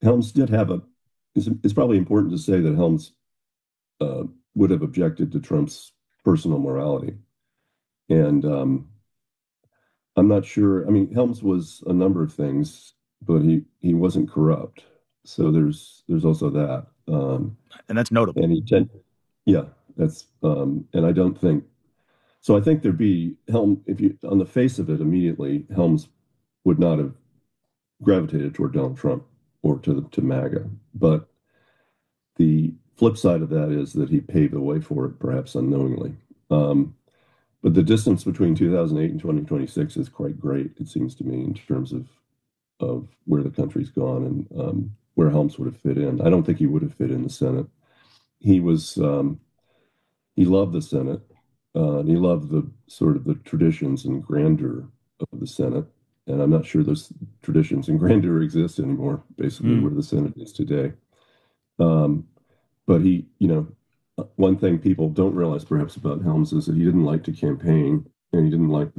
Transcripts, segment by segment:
Helms did have a. It's probably important to say that Helms uh, would have objected to Trump's personal morality, and I'm not sure. I mean, Helms was a number of things, but he wasn't corrupt. So there's also that. And that's notable. And he tend, yeah, that's and I don't think so. I think there'd be Helm if you on the face of it immediately, Helms would not have gravitated toward Donald Trump or to MAGA. But the flip side of that is that he paved the way for it, perhaps unknowingly. Um, but the distance between 2008 and 2026 is quite great, it seems to me, in terms of where the country's gone and where Helms would have fit in. I don't think he would have fit in the Senate. He was he loved the Senate. And he loved the sort of the traditions and grandeur of the Senate. And I'm not sure those traditions and grandeur exist anymore, basically, Hmm. where the Senate is today. Um, but he, one thing people don't realize perhaps about Helms is that he didn't like to campaign and he didn't like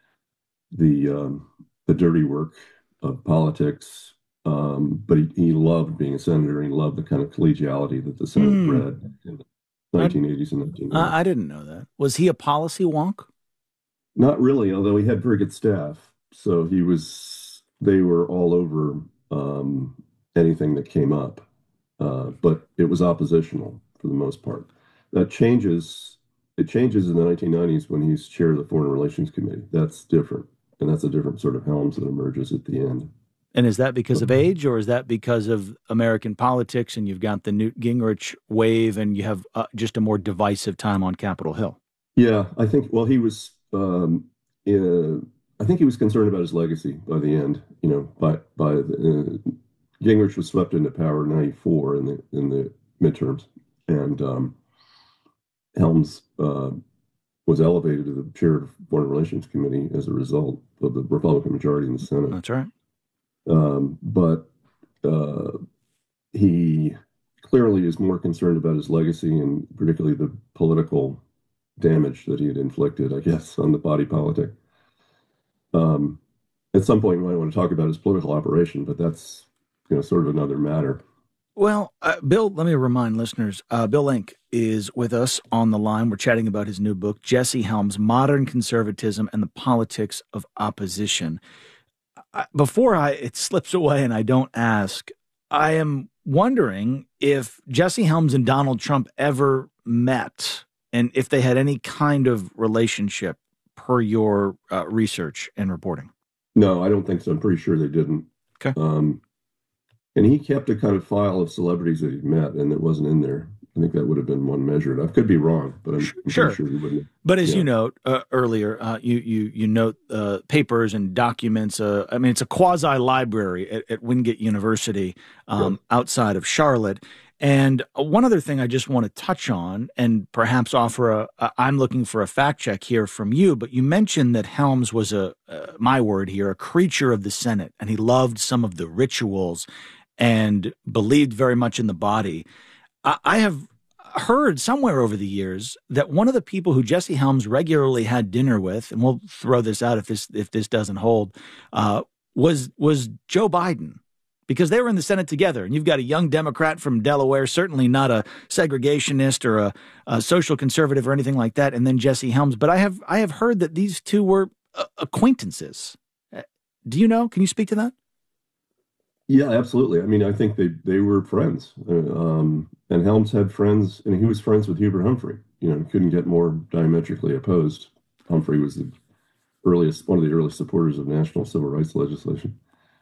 the dirty work of politics. But he loved being a senator and he loved the kind of collegiality that the Senate Hmm. bred in the I, 1980s and 1990s. I didn't know that. Was he a policy wonk? Not really, although he had very good staff. So they were all over anything that came up. But it was oppositional for the most part. That changes, it changes in the 1990s when he's chair of the Foreign Relations Committee. That's different. And that's a different sort of Helms that emerges at the end. And is that because of age, or is that because of American politics and you've got the Newt Gingrich wave and you have just a more divisive time on Capitol Hill? Yeah, I think, well, I think he was concerned about his legacy by the end, Gingrich was swept into power in 94 in the midterms. And Helms was elevated to the chair of the Foreign Relations Committee as a result of the Republican majority in the Senate. That's right. But uh, he clearly is more concerned about his legacy and particularly the political damage that he had inflicted, I guess, on the body politic. Um, at some point, we might want to talk about his political operation, but that's sort of another matter. Well, Bill, let me remind listeners Bill Link is with us on the line. We're chatting about his new book, Jesse Helms Modern Conservatism and the Politics of Opposition. Before it slips away and I don't ask, I am wondering if Jesse Helms and Donald Trump ever met and if they had any kind of relationship per your research and reporting. No, I don't think so. I'm pretty sure they didn't. Okay. Um, and he kept a kind of file of celebrities that he'd met, and it wasn't in there. I think that would have been one measure. I could be wrong, but I'm pretty Sure. sure he wouldn't have. But as Yeah, you note earlier, you note papers and documents. I mean, it's a quasi library at Wingate University yeah. outside of Charlotte. And one other thing I just want to touch on, and perhaps offer I'm looking for a fact check here from you. But you mentioned that Helms was my word here, a creature of the Senate, and he loved some of the rituals and believed very much in the body. I have heard somewhere over the years that one of the people who Jesse Helms regularly had dinner with, and we'll throw this out if this doesn't hold, was Joe Biden, because they were in the Senate together. And you've got a young Democrat from Delaware, certainly not a segregationist or a social conservative or anything like that, and then Jesse Helms. But I have heard that these two were acquaintances. Do you know? Can you speak to that? Yeah, absolutely. I mean, I think they were friends, and Helms had friends, and he was friends with Hubert Humphrey. Couldn't get more diametrically opposed. Humphrey was one of the earliest supporters of national civil rights legislation.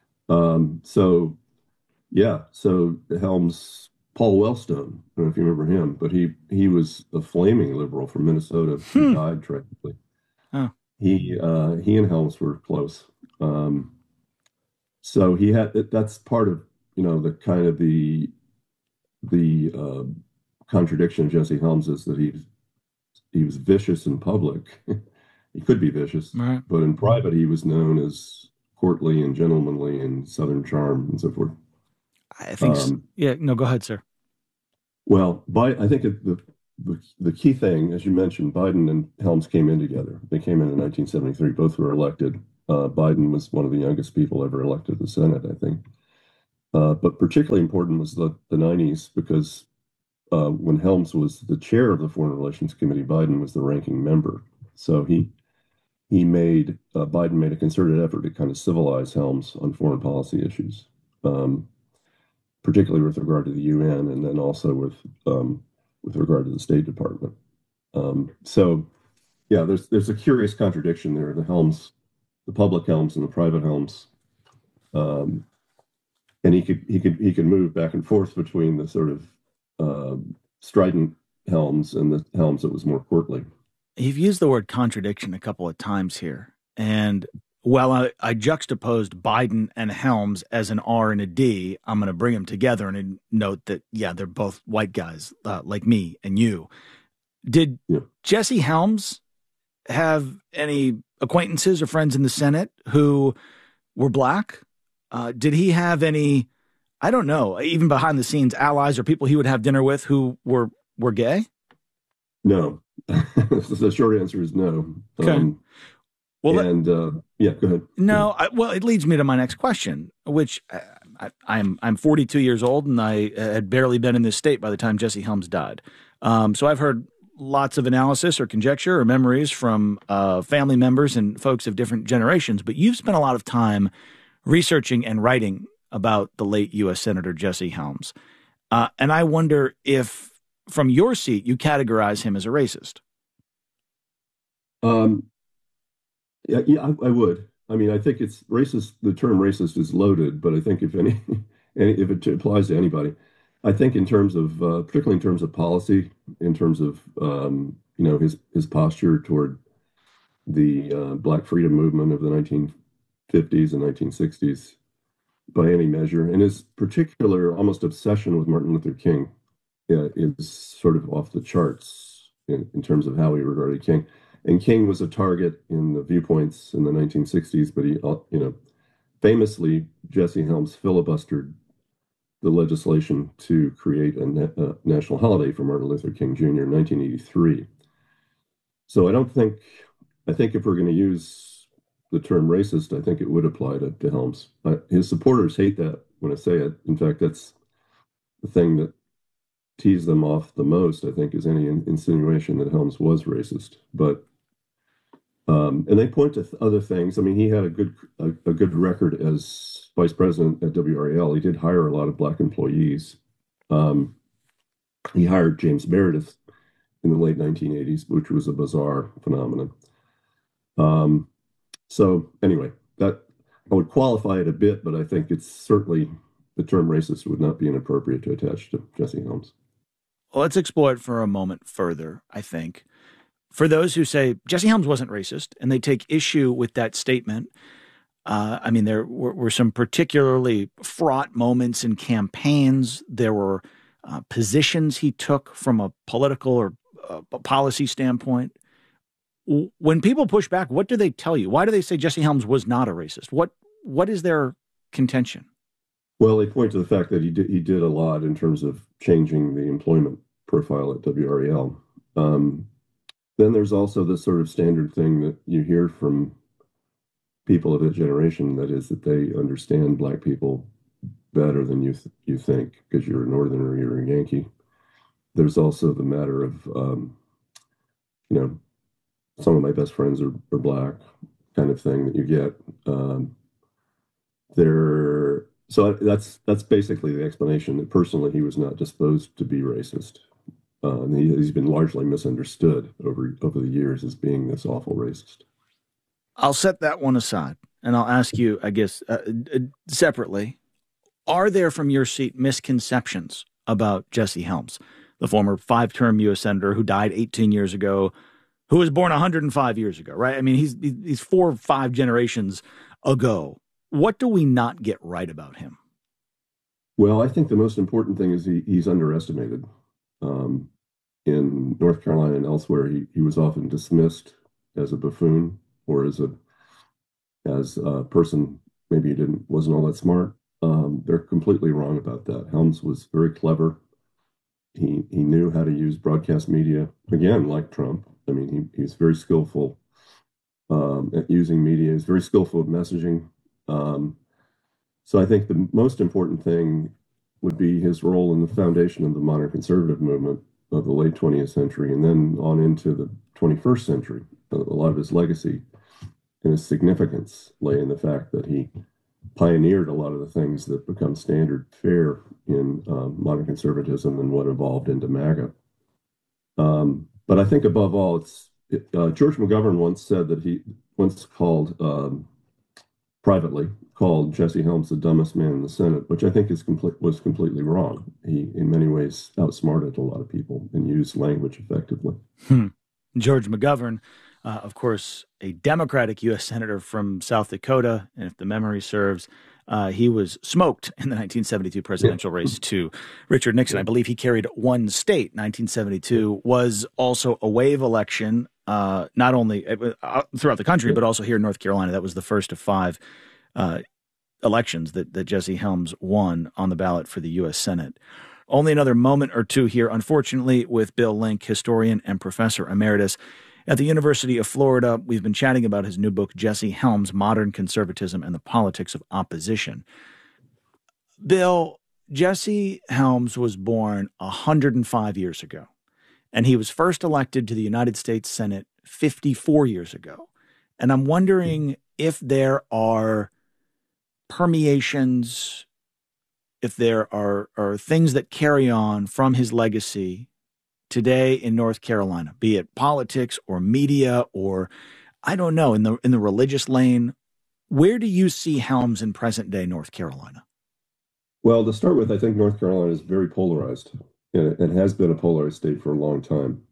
So yeah, so Helms, Paul Wellstone, I don't know if you remember him, but he was a flaming liberal from Minnesota who Hmm. died tragically. Oh, He and Helms were close. So that's part of the kind of the contradiction of Jesse Helms is that he was vicious in public. He could be vicious, all right. but in private he was known as courtly and gentlemanly and Southern charm and so forth. I think, Um, yeah, no, go ahead, sir. well, I think the key thing, as you mentioned, Biden and Helms came in together. They came in 1973. Both were elected. Biden was one of the youngest people ever elected to the Senate, I think. But particularly important was the 90s because when Helms was the chair of the Foreign Relations Committee, Biden was the ranking member. So Biden made a concerted effort to kind of civilize Helms on foreign policy issues, um, particularly with regard to the UN, and then also with regard to the State Department. So yeah, there's a curious contradiction there. The public Helms and the private Helms, um, and he could move back and forth between the sort of strident Helms and the Helms that was more courtly. You've used the word contradiction a couple of times here. And while I juxtaposed Biden and Helms as an R and a D, I'm going to bring them together and note that, yeah, they're both white guys like me and you. Did Yeah. Jesse Helms have any acquaintances or friends in the Senate who were black? Did he have any, I don't know, even behind the scenes allies or people he would have dinner with who were gay? No. The short answer is no. Okay. Well, Yeah, go ahead. no, well, it leads me to my next question, which I'm 42 years old and I had barely been in this state by the time Jesse Helms died. So I've heard lots of analysis or conjecture or memories from family members and folks of different generations, but you've spent a lot of time researching and writing about the late U.S. Senator Jesse Helms. And I wonder if, from your seat, you categorize him as a racist. Um, yeah, I would. I mean, I think it's racist. The term racist is loaded, but I think if if it applies to anybody, I think in terms of, particularly in terms of policy, in terms of, his posture toward the Black freedom movement of the 1950s and 1960s, by any measure, and his particular almost obsession with Martin Luther King, is sort of off the charts in terms of how he regarded King. And King was a target in the viewpoints in the 1960s, but famously, Jesse Helms filibustered the legislation to create a national holiday for Martin Luther King Jr. in 1983. So I think if we're going to use the term racist, I think it would apply to Helms. His supporters hate that when I say it. In fact, that's the thing that tease them off the most, I think, is any insinuation that Helms was racist. But and they point to other things. I mean, he had a good record as vice president at WRAL. He did hire a lot of black employees. Um, he hired James Meredith in the late 1980s, which was a bizarre phenomenon. Um, so anyway, that I would qualify it a bit, but I think it's certainly the term racist would not be inappropriate to attach to Jesse Helms. Well, let's explore it for a moment further, I think. For those who say Jesse Helms wasn't racist and they take issue with that statement, I mean, there were some particularly fraught moments in campaigns. There were positions he took from a political or policy standpoint. When people push back, what do they tell you? Why do they say Jesse Helms was not a racist? What is their contention? Well, they point to the fact that he did a lot in terms of changing the employment profile at WRAL. Then there's also this sort of standard thing that you hear from people of that generation, that is that they understand black people better than you think because you're a Northerner, you're a Yankee. There's also the matter of, you know, some of my best friends are black kind of thing that you get. So that's basically the explanation, that personally he was not disposed to be racist. And he's been largely misunderstood over the years as being this awful racist. I'll set that one aside and I'll ask you, I guess, separately. Are there, from your seat, misconceptions about Jesse Helms, the former 5-term U.S. Senator who died 18 years ago, who was born 105 years ago, right? I mean, he's 4 or 5 generations ago. What do we not get right about him? Well, I think the most important thing is he's underestimated. In North Carolina and elsewhere, he was often dismissed as a buffoon, or as a person maybe he wasn't all that smart. They're completely wrong about that. Helms was very clever. He knew how to use broadcast media, again, like Trump. I mean, he was very skillful at using media. He's very skillful at messaging. So I think the most important thing would be his role in the foundation of the modern conservative movement of the late 20th century and then on into the 21st century. A lot of his legacy and his significance lay in the fact that he pioneered a lot of the things that become standard fare in modern conservatism and what evolved into MAGA. But I think above all, George McGovern once said that he once privately called Jesse Helms the dumbest man in the Senate, which I think was completely wrong. He, in many ways, outsmarted a lot of people and used language effectively. George McGovern, of course, a Democratic U.S. Senator from South Dakota, and if the memory serves, he was smoked in the 1972 presidential race to Richard Nixon. I believe he carried one state. 1972 was also a wave election, not only throughout the country, but also here in North Carolina. That was the first of 5 elections that Jesse Helms won on the ballot for the U.S. Senate. Only another moment or two here, unfortunately, with Bill Link, historian and professor emeritus at the University of Florida. We've been chatting about his new book, Jesse Helms, Modern Conservatism and the Politics of Opposition. Bill, Jesse Helms was born 105 years ago, and he was first elected to the United States Senate 54 years ago. And I'm wondering if there are permeations, if there are things that carry on from his legacy today in North Carolina, be it politics or media or, I don't know, in the religious lane. Where do you see Helms in present-day North Carolina? Well, to start with, I think North Carolina is very polarized. It has been a polarized state for a long time.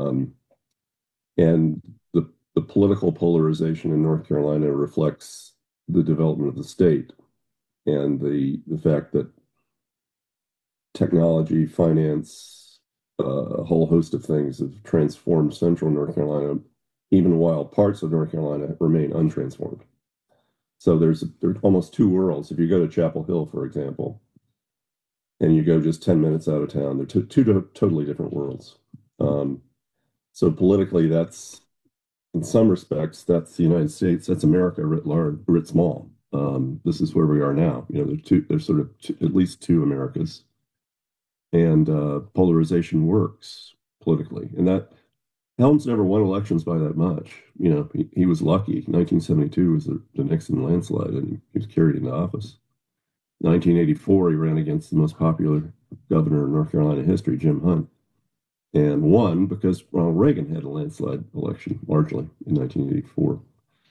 And the political polarization in North Carolina reflects the development of the state and the fact that technology, finance, a whole host of things have transformed central North Carolina, even while parts of North Carolina remain untransformed. So there's almost 2 worlds. If you go to Chapel Hill, for example, and you go just 10 minutes out of town, they're two totally different worlds. So politically, that's, in some respects, that's the United States, that's America writ large, writ small. This is where we are now. There's sort of at least 2 Americas. And polarization works politically. And that Helms never won elections by that much. He was lucky. 1972 was the Nixon landslide, and he was carried into office. 1984, he ran against the most popular governor in North Carolina history, Jim Hunt, and won because Ronald Reagan had a landslide election, largely, in 1984.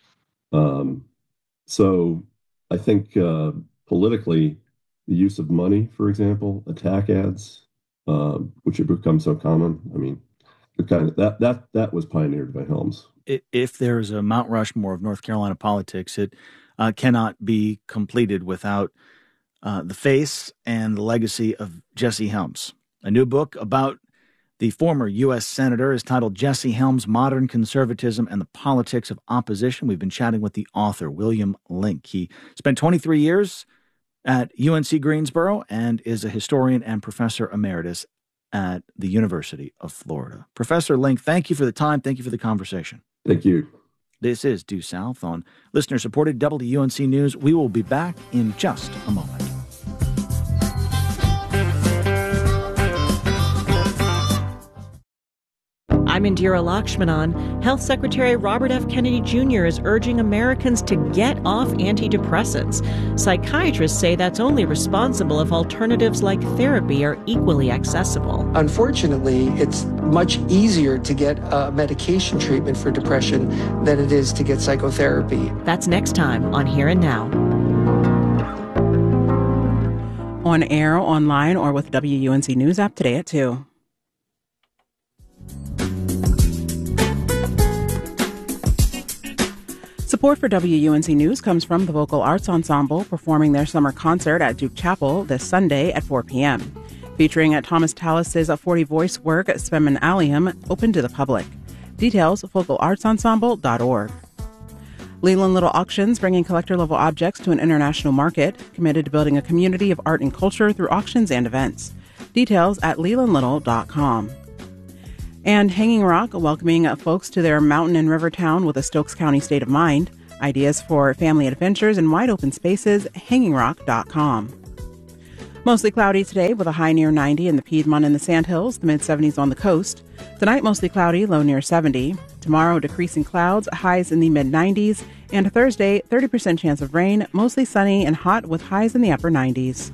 So I think politically, the use of money, for example, attack ads, which have become so common. I mean, that was pioneered by Helms. If there's a Mount Rushmore of North Carolina politics, it cannot be completed without the face and the legacy of Jesse Helms. A new book about the former U.S. Senator is titled Jesse Helms, Modern Conservatism and the Politics of Opposition. We've been chatting with the author, William Link. He spent 23 years at UNC Greensboro and is a historian and professor emeritus at the University of Florida. Professor Link, thank you for the time. Thank you for the conversation. Thank you. This is Due South on listener-supported WUNC News. We will be back in just a moment. I'm Indira Lakshmanan. Health Secretary Robert F. Kennedy Jr. is urging Americans to get off antidepressants. Psychiatrists say that's only responsible if alternatives like therapy are equally accessible. Unfortunately, it's much easier to get medication treatment for depression than it is to get psychotherapy. That's next time on Here and Now. On air, online, or with WUNC News app today at 2. Support for WUNC News comes from the Vocal Arts Ensemble performing their summer concert at Duke Chapel this Sunday at 4 p.m. Featuring Thomas Tallis's 40 voice work, Spem and Allium, open to the public. Details, vocalartsensemble.org. Leland Little Auctions, bringing collector-level objects to an international market, committed to building a community of art and culture through auctions and events. Details at lelandlittle.com. And Hanging Rock, welcoming folks to their mountain and river town with a Stokes County state of mind. Ideas for family adventures and wide open spaces, hangingrock.com. Mostly cloudy today with a high near 90 in the Piedmont and the Sandhills, the mid-70s on the coast. Tonight, mostly cloudy, low near 70. Tomorrow, decreasing clouds, highs in the mid-90s. And Thursday, 30% chance of rain, mostly sunny and hot with highs in the upper 90s.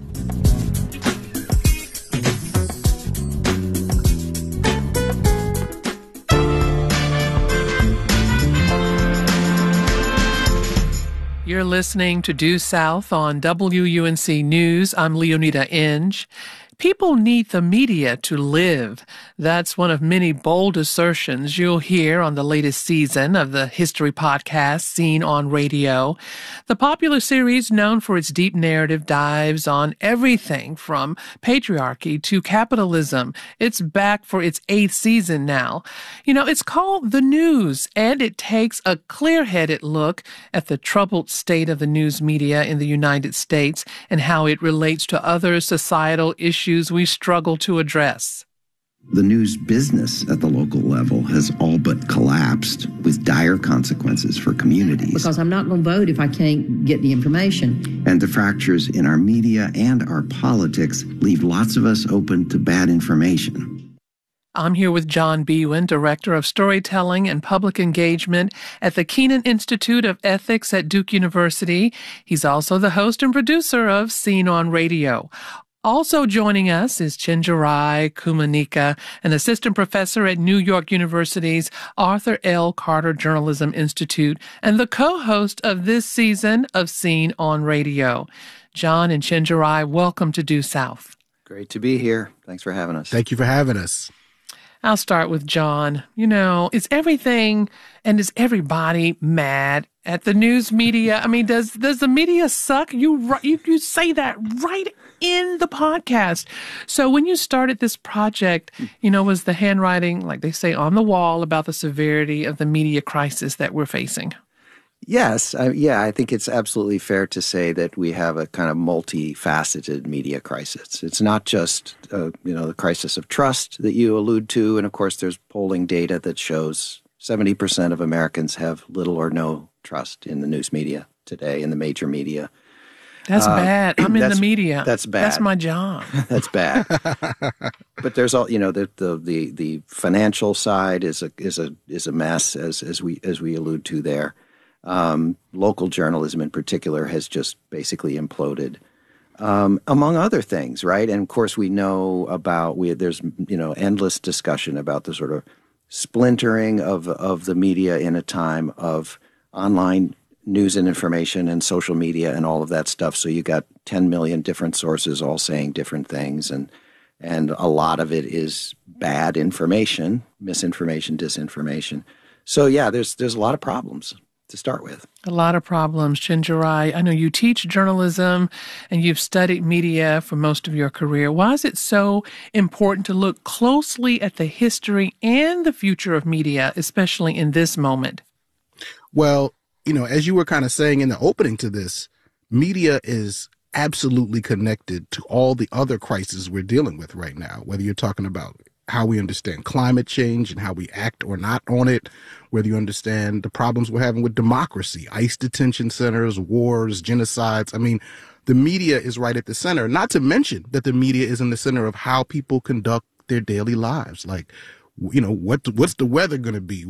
You're listening to Due South on WUNC News. I'm Leonida Inge. People need the media to live. That's one of many bold assertions you'll hear on the latest season of the history podcast Scene on Radio. The popular series, known for its deep narrative dives on everything from patriarchy to capitalism. It's back for its 8th season now. You know, it's called The News, and it takes a clear-headed look at the troubled state of the news media in the United States and how it relates to other societal issues we struggle to address. The news business at the local level has all but collapsed with dire consequences for communities. Because I'm not going to vote if I can't get the information. And the fractures in our media and our politics leave lots of us open to bad information. I'm here with John Biewen, Director of Storytelling and Public Engagement at the Kenan Institute of Ethics at Duke University. He's also the host and producer of Scene on Radio. Also joining us is Chenjerai Kumanyika, an assistant professor at New York University's Arthur L. Carter Journalism Institute and the co-host of this season of Scene on Radio. John and Chenjerai, welcome to Due South. Great to be here. Thanks for having us. Thank you for having us. I'll start with John. You know, is everything and is everybody mad at the news media? I mean, does the media suck? You say that right in the podcast. So when you started this project, you know, was the handwriting, like they say, on the wall about the severity of the media crisis that we're facing? Yes. I think it's absolutely fair to say that we have a kind of multifaceted media crisis. It's not just, the crisis of trust that you allude to. And of course, there's polling data that shows 70% of Americans have little or no trust in the news media today, in the major media. That's bad. I'm in the media. That's bad. That's my job. That's bad. But there's all, the financial side is a mess as we allude to there. Local journalism in particular has just basically imploded, among other things, right? And of course, we know about there's endless discussion about the sort of splintering of the media in a time of online news and information and social media and all of that stuff. So you got 10 million different sources all saying different things, and a lot of it is bad information, misinformation, disinformation. So yeah, there's a lot of problems to start with. A lot of problems. Chenjerai, I know you teach journalism and you've studied media for most of your career. Why is it so important to look closely at the history and the future of media, especially in this moment? Well, as you were kind of saying in the opening to this, media is absolutely connected to all the other crises we're dealing with right now, whether you're talking about how we understand climate change and how we act or not on it, whether you understand the problems we're having with democracy, ICE detention centers, wars, genocides. I mean, the media is right at the center, not to mention that the media is in the center of how people conduct their daily lives. Like, what's the weather going to be?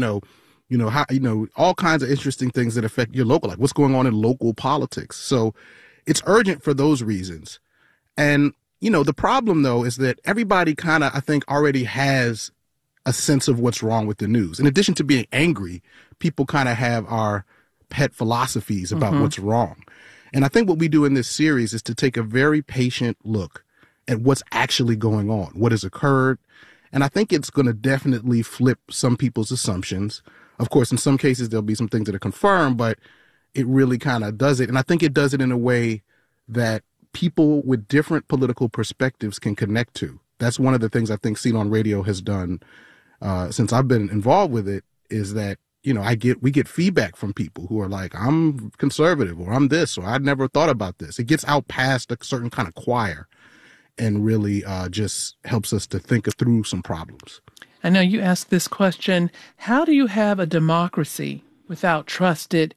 How, all kinds of interesting things that affect your local life. What's going on in local politics? So it's urgent for those reasons. And the problem, though, is that everybody kind of, I think, already has a sense of what's wrong with the news. In addition to being angry, people kind of have our pet philosophies about what's wrong. And I think what we do in this series is to take a very patient look at what's actually going on, what has occurred. And I think it's going to definitely flip some people's assumptions. Of course, in some cases, there'll be some things that are confirmed, but it really kind of does it. And I think it does it in a way that people with different political perspectives can connect to. That's one of the things I think Scene on Radio has done since I've been involved with it, is that, we get feedback from people who are like, I'm conservative, or I'm this, or I never thought about this. It gets out past a certain kind of choir and really just helps us to think through some problems. I know you asked this question, how do you have a democracy without trusted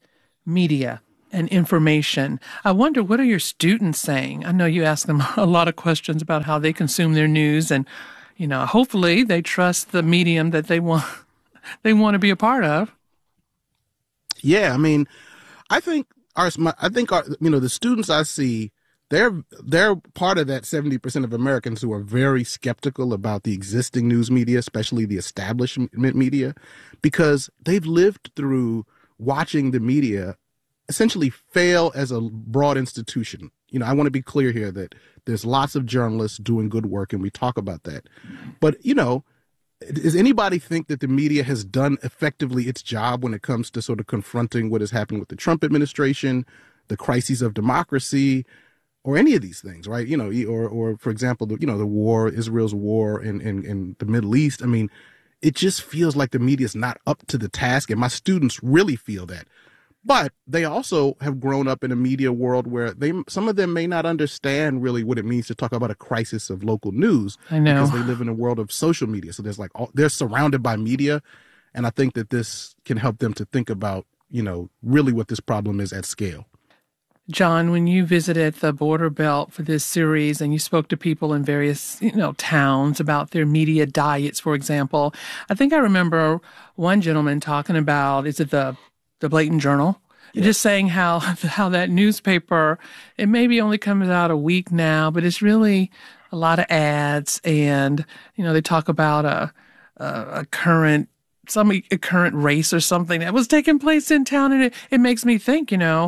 media and information. I wonder, what are your students saying? I know you ask them a lot of questions about how they consume their news, and hopefully they trust the medium that they want to be a part of. Yeah, I mean, I think the students I see, they're part of that 70% of Americans who are very skeptical about the existing news media, especially the establishment media, because they've lived through watching the media essentially fail as a broad institution. I want to be clear here that there's lots of journalists doing good work, and we talk about that. But, does anybody think that the media has done effectively its job when it comes to sort of confronting what has happened with the Trump administration, the crises of democracy, or any of these things, right? Or for example, the war, Israel's war in the Middle East. I mean, it just feels like the media is not up to the task, and my students really feel that. But they also have grown up in a media world where some of them may not understand really what it means to talk about a crisis of local news. I know. Because they live in a world of social media. So they're surrounded by media, and I think that this can help them to think about, really what this problem is at scale. John, when you visited the border belt for this series and you spoke to people in various, towns about their media diets, for example, I think I remember one gentleman talking about, is it the Blatant Journal? Yeah. Just saying how that newspaper, it maybe only comes out a week now, but it's really a lot of ads, and they talk about a current race or something that was taking place in town, and it makes me think,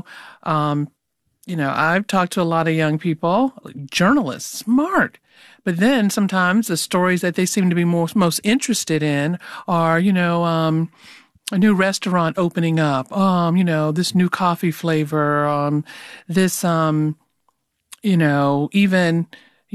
I've talked to a lot of young people, journalists, smart. But then sometimes the stories that they seem to be most interested in are, a new restaurant opening up, this new coffee flavor, this, even,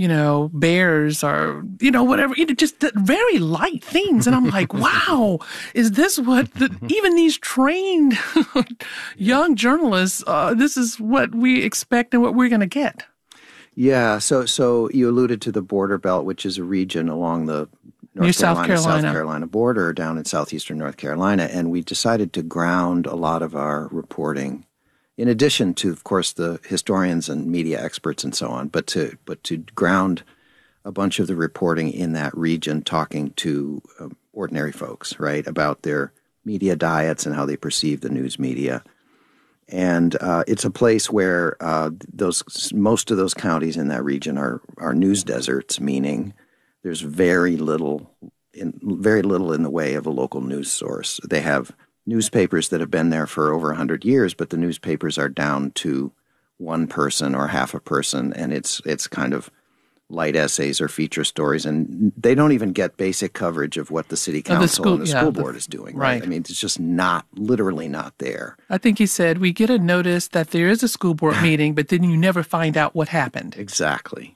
bears are, whatever, just very light things. And I'm like, wow, is this what even these trained young journalists, this is what we expect and what we're going to get? Yeah. So you alluded to the border belt, which is a region along the South Carolina border down in southeastern North Carolina. And we decided to ground a lot of our reporting, in addition to, of course, the historians and media experts and so on, but to ground a bunch of the reporting in that region, talking to ordinary folks, right, about their media diets and how they perceive the news media. And it's a place where most of those counties in that region are news deserts, meaning there's very little in the way of a local news source. They have newspapers that have been there for over 100 years, but the newspapers are down to one person or half a person, and it's kind of light essays or feature stories, and they don't even get basic coverage of what the city council and the school board is doing. Right? I mean, it's just literally not there. I think he said, we get a notice that there is a school board meeting, but then you never find out what happened. Exactly.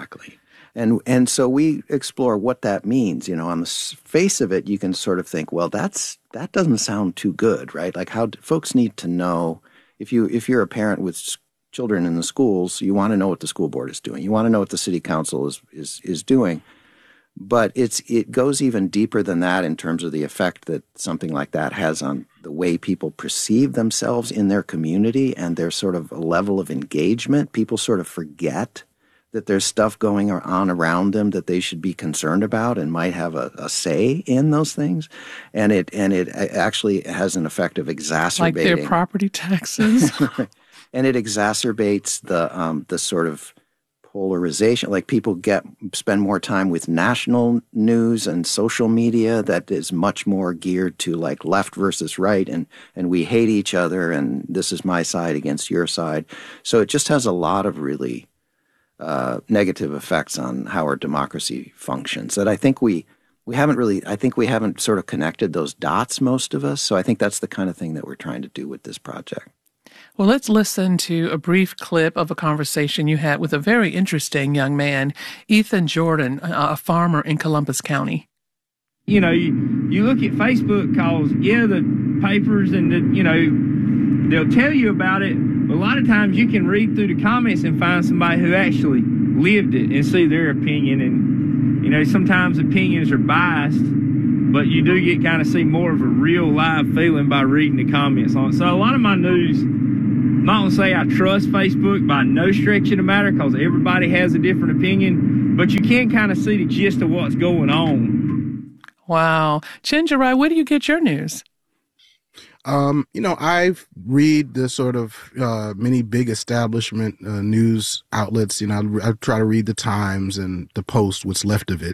And so we explore what that means. On the face of it, you can sort of think, well, that doesn't sound too good, right? Like, how folks need to know, if you're a parent with children in the schools, you want to know what the school board is doing. You want to know what the city council is doing. But it goes even deeper than that in terms of the effect that something like that has on the way people perceive themselves in their community and their sort of a level of engagement. People sort of forget that there's stuff going on around them that they should be concerned about and might have a say in those things. And it actually has an effect of exacerbating. Like their property taxes. And it exacerbates the sort of polarization. Like, people spend more time with national news and social media that is much more geared to like left versus right, and we hate each other, and this is my side against your side. So it just has a lot of really negative effects on how our democracy functions that I think we haven't sort of connected those dots, most of us. So I think that's the kind of thing that we're trying to do with this project. Well, let's listen to a brief clip of a conversation you had with a very interesting young man, Ethan Jordan, a farmer in Columbus County. You look at Facebook calls, the papers and they'll tell you about it. But a lot of times you can read through the comments and find somebody who actually lived it and see their opinion. And, sometimes opinions are biased. but you do get kind of see more of a real live feeling by reading the comments on it. So a lot of my news, I'm not going to say I trust Facebook by no stretch of the matter, because everybody has a different opinion, but you can kind of see the gist of what's going on. Wow. Chenjerai, where do you get your news? I read the sort of many big establishment news outlets. I try to read the Times and the Post, what's left of it,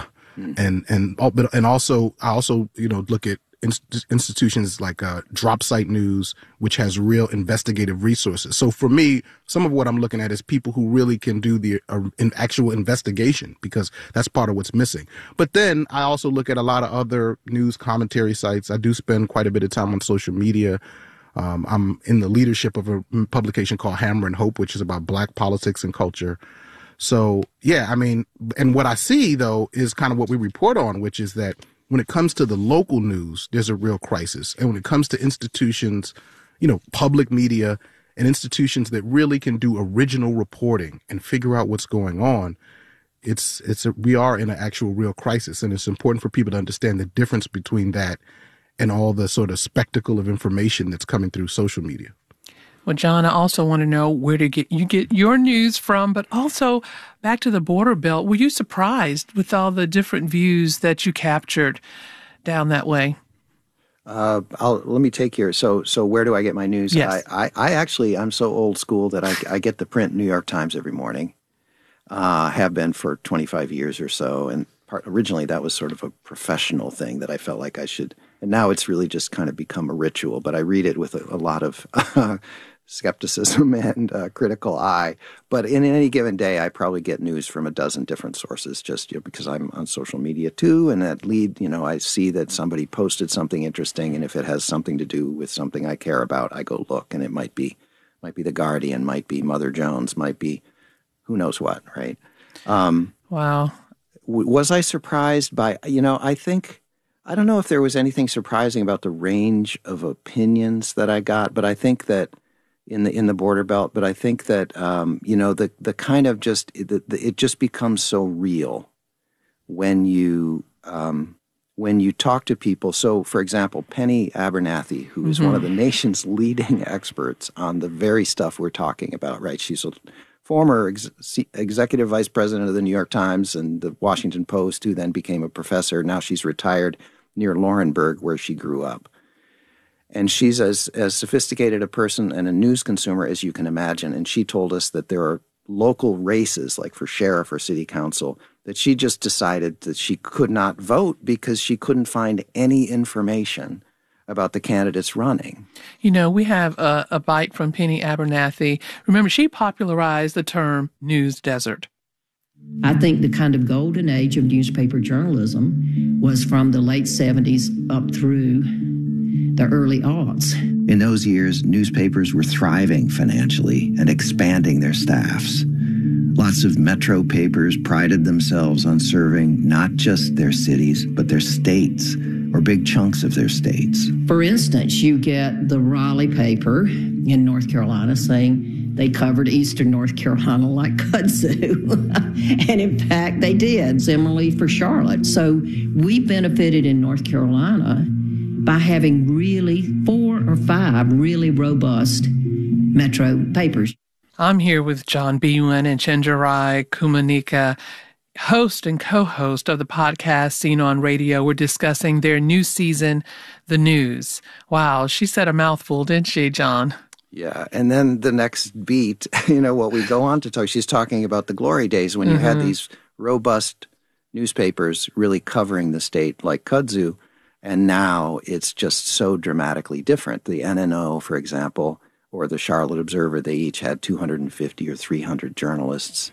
and also I also look at institutions like Dropsite News, which has real investigative resources. So for me, some of what I'm looking at is people who really can do the actual investigation, because that's part of what's missing. But then I also look at a lot of other news commentary sites. I do spend quite a bit of time on social media. I'm in the leadership of a publication called Hammer and Hope, which is about Black politics and culture. So, yeah, and what I see, though, is kind of what we report on, which is that when it comes to the local news, there's a real crisis. And when it comes to institutions, public media and institutions that really can do original reporting and figure out what's going on, we are in an actual real crisis. And it's important for people to understand the difference between that and all the sort of spectacle of information that's coming through social media. Well, John, I also want to know where you get your news from, but also back to the border belt. Were you surprised with all the different views that you captured down that way? Let me take your, so where do I get my news? Yes. I'm so old school that I get the print New York Times every morning. Have been for 25 years or so. And originally that was sort of a professional thing that I felt like I should, and now it's really just kind of become a ritual, but I read it with a lot of skepticism and critical eye. But in any given day, I probably get news from a dozen different sources, just because I'm on social media too, and that I see that somebody posted something interesting, and if it has something to do with something I care about, I go look, and it might be The Guardian, might be Mother Jones, might be who knows what, right? Wow. Was I surprised by, I don't know if there was anything surprising about the range of opinions that I got, but I think that in the border belt, but I think that, the kind of just, it just becomes so real when you talk to people. So, for example, Penny Abernathy, who is one of the nation's leading experts on the very stuff we're talking about, right? She's a former executive vice president of the New York Times and the Washington Post, who then became a professor. Now she's retired near Laurinburg, where she grew up. And she's as sophisticated a person and a news consumer as you can imagine. And she told us that there are local races, like for sheriff or city council, that she just decided that she could not vote because she couldn't find any information about the candidates running. We have a bite from Penny Abernathy. Remember, she popularized the term news desert. I think the kind of golden age of newspaper journalism was from the late 70s up through the early aughts. In those years, newspapers were thriving financially and expanding their staffs. Lots of metro papers prided themselves on serving not just their cities, but their states, or big chunks of their states. For instance, you get the Raleigh paper in North Carolina saying they covered eastern North Carolina like kudzu. And in fact, they did. Similarly for Charlotte. So we benefited in North Carolina by having really 4 or 5 really robust metro papers. I'm here with John Biewen and Chenjerai Kumanyika, host and co-host of the podcast Scene on Radio. We're discussing their new season, The News. Wow, she said a mouthful, didn't she, John? Yeah, and then the next beat, what we go on to talk, she's talking about the glory days when you had these robust newspapers really covering the state like kudzu, and now it's just so dramatically different. The NNO, for example, or the Charlotte Observer, they each had 250 or 300 journalists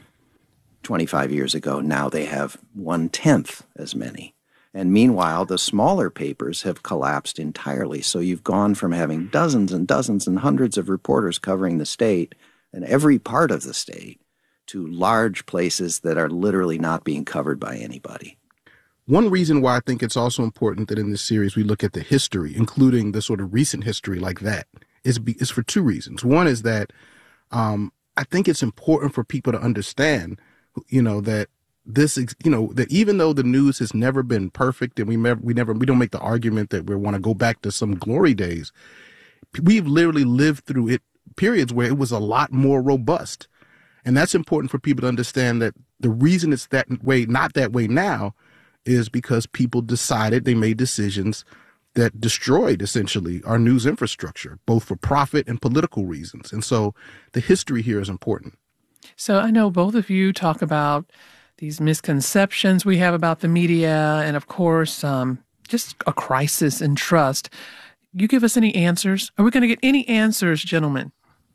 25 years ago. Now they have 1/10 as many. And meanwhile, the smaller papers have collapsed entirely. So you've gone from having dozens and dozens and hundreds of reporters covering the state and every part of the state to large places that are literally not being covered by anybody. One reason why I think it's also important that in this series we look at the history, including the sort of recent history like that, is for 2 reasons. One is that I think it's important for people to understand, that this, that even though the news has never been perfect, and we don't make the argument that we want to go back to some glory days, we've literally lived through it periods where it was a lot more robust. And that's important for people to understand, that the reason it's that way, not that way now, is because people they made decisions that destroyed essentially our news infrastructure, both for profit and political reasons. And so the history here is important. So I know both of you talk about these misconceptions we have about the media, and of course, just a crisis in trust. You give us any answers? Are we going to get any answers, gentlemen?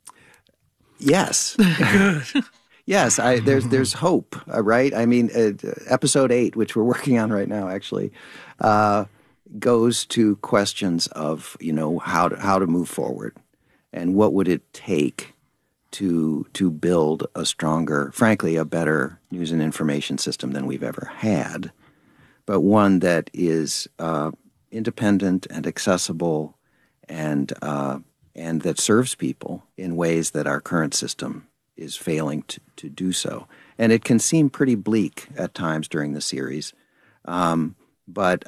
Yes. Good. Yes, there's hope, right? I mean, episode 8, which we're working on right now, actually, goes to questions of, how to move forward, and what would it take to build a stronger, frankly, a better news and information system than we've ever had, but one that is independent and accessible, and that serves people in ways that our current system is failing to do so. And it can seem pretty bleak at times during the series, but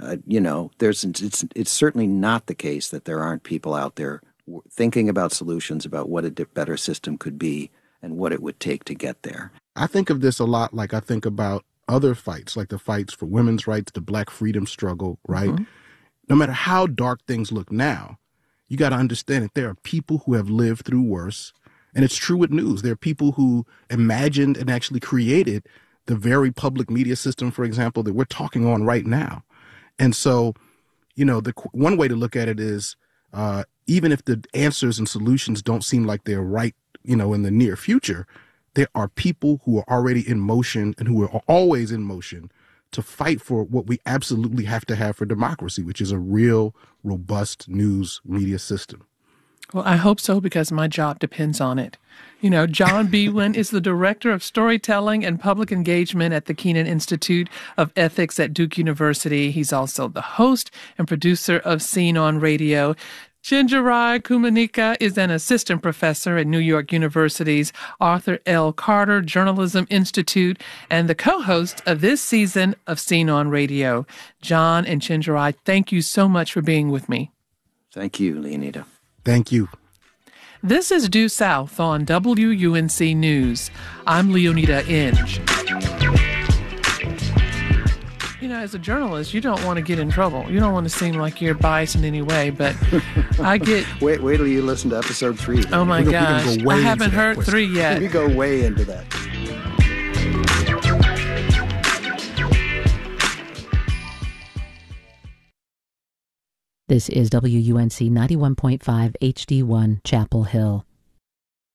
it's certainly not the case that there aren't people out there thinking about solutions about what a better system could be and what it would take to get there. I think of this a lot like I think about other fights, like the fights for women's rights, the Black freedom struggle, right? Mm-hmm. No matter how dark things look now, you got to understand that there are people who have lived through worse. And it's true with news. There are people who imagined and actually created the very public media system, for example, that we're talking on right now. And so, the one way to look at it is, even if the answers and solutions don't seem like they're right, in the near future, there are people who are already in motion and who are always in motion to fight for what we absolutely have to have for democracy, which is a real, robust news media system. Well, I hope so, because my job depends on it. John Biewen is the Director of Storytelling and Public Engagement at the Kenan Institute of Ethics at Duke University. He's also the host and producer of Scene on Radio. Chenjerai Kumanyika is an assistant professor at New York University's Arthur L. Carter Journalism Institute and the co-host of this season of Scene on Radio. John and Chenjerai, thank you so much for being with me. Thank you, Leonida. Thank you. This is Due South on WUNC News. I'm Leonida Inge. As a journalist, you don't want to get in trouble. You don't want to seem like you're biased in any way, but I get... Wait till you listen to episode 3. Oh, my gosh. I haven't heard 3 yet. We go way into that. This is WUNC 91.5 HD1 Chapel Hill.